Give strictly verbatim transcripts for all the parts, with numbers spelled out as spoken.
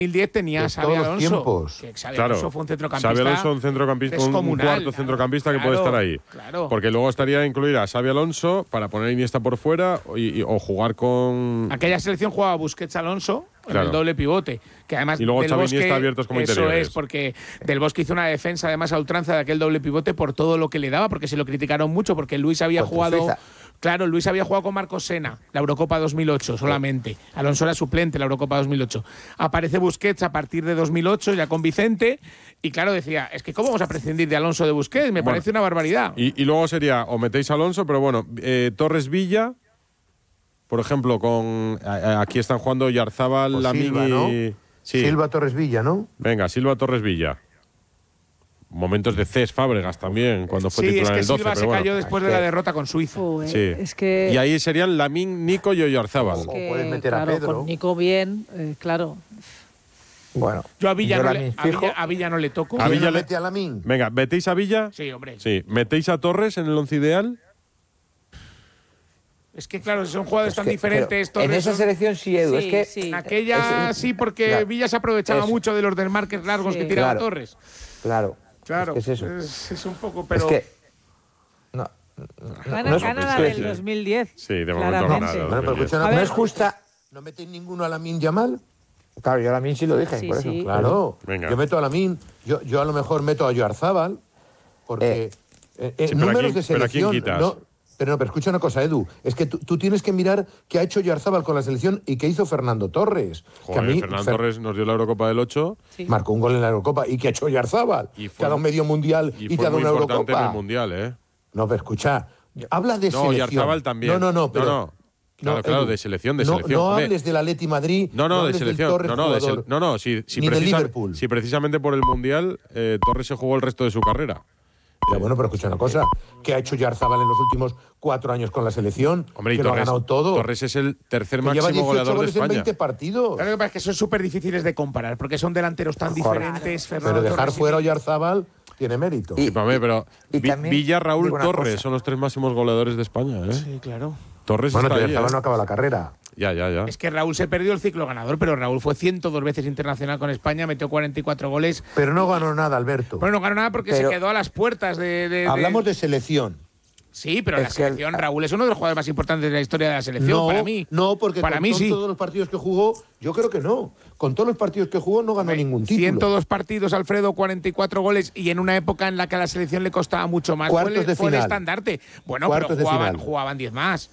mil diez tenía a Xabi Alonso. Que Xabi claro, Alonso fue un centrocampista. Xabi Alonso, un centrocampista, un cuarto centrocampista claro, que puede estar ahí. Claro. Porque luego estaría incluir a Xabi Alonso para poner a Iniesta por fuera y, y, o jugar con. Aquella selección jugaba Busquets Alonso en claro. el doble pivote. Que además y luego Del Xavi Bosque, Iniesta abiertos como eso interiores. es, porque Del Bosque hizo una defensa además a ultranza de aquel doble pivote por todo lo que le daba, porque se lo criticaron mucho, porque Luis había Contra jugado. Suiza. Claro, Luis había jugado con Marcos Sena, la Eurocopa dos mil ocho solamente. Alonso era suplente la Eurocopa dos mil ocho. Aparece Busquets a partir de dos mil ocho, ya con Vicente, y claro, decía, es que ¿cómo vamos a prescindir de Alonso de Busquets? Me bueno, parece una barbaridad. Y, y luego sería, o metéis a Alonso, pero bueno, eh, Torres Villa, por ejemplo, con aquí están jugando Yarzábal, Lamín y… ¿no? Sí. Silva Torres Villa, ¿no? Venga, Silva Torres Villa. Momentos de Cés Fábregas también, cuando fue sí, titular en es que el doce. Silva pero se bueno. cayó después de la derrota con Suiza. Uy, Sí. Es que, y ahí serían Lamín, Nico y Oyarzábal. es que, O puedes meter a claro, Pedro. con Nico bien, eh, claro. Bueno, Yo a Villa, yo no la le, a fijo. Villa, a Villa no le toco. A ¿Quién Villa lo le- mete a Lamín? Venga, ¿metéis a Villa? Sí, hombre. Sí. ¿Metéis a Torres en el once ideal? Es que claro, son jugadores Es tan que- diferentes. pero en Torres esa son- selección sí, Edu, Sí, es que sí. En aquella es- sí, porque claro. Villa se aprovechaba Eso. mucho de los desmarques largos Sí. que tiraba Claro. Torres. claro, Claro, es que es eso. es, es un poco, pero… Es que no, Gana, no es- gana es la que- del dos mil diez. Sí, de momento claramente. ganado. Bueno, pero escucha una A cosa, ver. no es justa. ¿No metéis ninguno a Lamín Yamal? Claro, yo a mí sí lo dije, Sí, por eso. sí. Claro. Venga. Yo meto a Lamín. Yo, yo a lo mejor meto a Oyarzábal, porque Eh. eh, en Sí, pero ¿a números quién- de pero ¿a quién selección… quitas? No, pero no, pero escucha una cosa, Edu. Es que tú, tú tienes que mirar qué ha hecho Oyarzábal con la selección y qué hizo Fernando Torres. que a Joder, mí, Fernando Fer- Torres nos dio la Eurocopa del ocho Sí. marcó un gol en la Eurocopa. ¿Y qué ha hecho Oyarzábal? Y Que fue- ha dado medio mundial y y, te fue ha dado muy una importante en el Eurocopa. Mundial, ¿eh? No, pero escucha, habla de No, selección. Oyarzábal también. No, no, no, pero… No, no. Claro, no, claro, Edu, de selección, de no, selección. No Hombre, hables del Atleti Madrid. No, no, de hables del selección. Torres No, no, de jugador, sele- no, no, si, si, ni de precisa- Liverpool. si precisamente por el Mundial eh, Torres se jugó el resto de su carrera. Ya, bueno, pero escucha una cosa. ¿Qué ha hecho Oyarzábal en los últimos cuatro años con la selección? Hombre, y que lo ha Torres, ganado todo. Torres es el tercer que lleva máximo dieciocho goleador de goles en España. veinte partidos. Claro, lo que pasa es que son súper difíciles de comparar, porque son delanteros tan diferentes. Fernando Pero dejar Torres y- fuera a Oyarzábal tiene mérito. Y- Sí, para mí, pero y Vi- también Villa, Raúl, digo una Torres cosa. son los tres máximos goleadores de España, ¿eh? Sí, claro. Torres Bueno, está ahí, Oyarzábal ¿eh? no acaba la carrera. Ya, ya, ya. Es que Raúl se perdió el ciclo ganador, pero Raúl fue ciento dos veces internacional con España, metió cuarenta y cuatro goles. Pero no ganó nada, Alberto. Bueno, no ganó nada porque Pero- se quedó a las puertas de… de- de- Hablamos de selección. Sí, pero en la Es que el- selección Raúl es uno de los jugadores más importantes de la historia de la selección, No, para mí. no, porque para con, mí con sí. todos los partidos que jugó, yo creo que no. Con todos los partidos que jugó no ganó ningún título. ciento dos partidos, Alfredo, cuarenta y cuatro goles, y en una época en la que a la selección le costaba mucho más. Cuartos fue el, de fue el final. estandarte. Bueno, Cuartos pero de jugaban, final. jugaban diez más.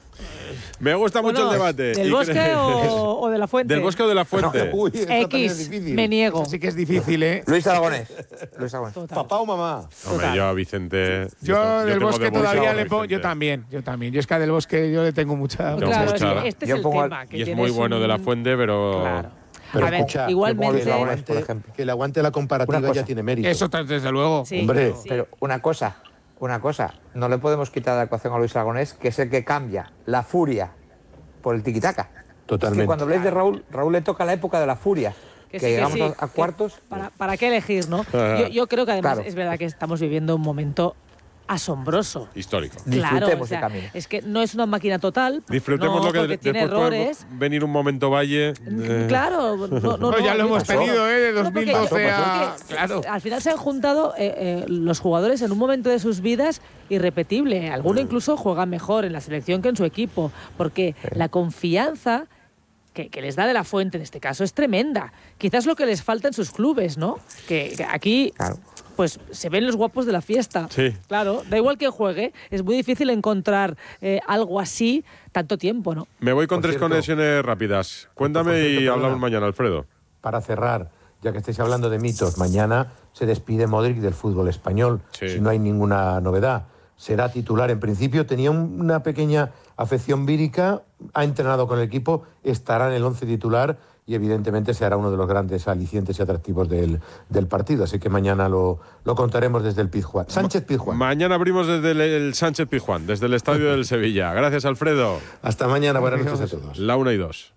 Me gusta mucho Bueno, el debate. ¿Del Y Bosque creo- o, o de la Fuente? ¿Del Bosque o de la Fuente? Uy, esto también es X, difícil. me niego. Así que es difícil, ¿eh? Luis Aragonés. Luis Aragonés. Total. ¿Papá o mamá? Hombre, yo a Vicente… Yo, tengo- del tengo Bosque de bolsa todavía a le pongo… Yo Vicente. también, yo también. Yo es que a del Bosque yo le tengo mucha… Tengo Claro, mucha- es que este es Yo el pongo al- tema. Que Y es tienes muy bueno un- de la Fuente, pero… Claro. Pero a ver, escucha, igualmente… yo pongo a Luis Que, por ejemplo. que le aguante la comparativa Una cosa. ya tiene mérito. Eso desde luego. Sí, Hombre. sí. Pero una cosa, una cosa, no le podemos quitar de la ecuación a Luis Aragonés, que es el que cambia la furia por el tiquitaca. Totalmente. Es que cuando habléis de Raúl, Raúl le toca la época de la furia. Que Que, sí, que llegamos sí, a, a que cuartos. ¿Para, ¿Para qué elegir, no? Ah. Yo, yo creo que además Claro. es verdad que estamos viviendo un momento asombroso. Histórico. Claro, Disfrutemos o sea, el camino. es que no es una máquina total. Disfrutemos no, lo que porque tiene después puede errores. venir un momento Valle. eh, Claro, no, no, no, Bueno, ya lo no, hemos pasó. tenido, ¿eh? De No, dos mil porque- doce a… porque Claro. Al final se han juntado eh, eh, los jugadores en un momento de sus vidas irrepetible. Alguno incluso juega mejor en la selección que en su equipo, porque la confianza que, que les da de la Fuente en este caso es tremenda. Quizás lo que les falta en sus clubes, ¿no? Que, que aquí… Claro. Pues se ven los guapos de la fiesta. Sí. Claro, da igual que juegue, es muy difícil encontrar eh, algo así tanto tiempo, ¿no? Me voy con Por tres cierto- conexiones rápidas. Cuéntame Por cierto, y perdona. hablamos mañana, Alfredo. Para cerrar, ya que estáis hablando de mitos, mañana se despide Modric del fútbol español, Sí. si no hay ninguna novedad. Será titular en principio, tenía un- una pequeña afección vírica, ha entrenado con el equipo, estará en el once titular y evidentemente será uno de los grandes alicientes y atractivos del, del partido. Así que mañana lo, lo contaremos desde el Pizjuán. Sánchez Pizjuán. Mañana abrimos desde el, el Sánchez Pizjuán, desde el estadio del Sevilla. Gracias, Alfredo. Hasta mañana, buenas noches a todos. La una y dos.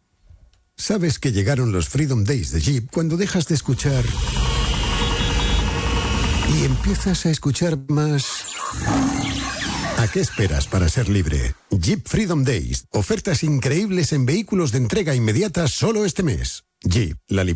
Sabes que llegaron los Freedom Days de Jeep cuando dejas de escuchar y empiezas a escuchar más. ¿A qué esperas para ser libre? Jeep Freedom Days. Ofertas increíbles en vehículos de entrega inmediata solo este mes. Jeep, la libertad.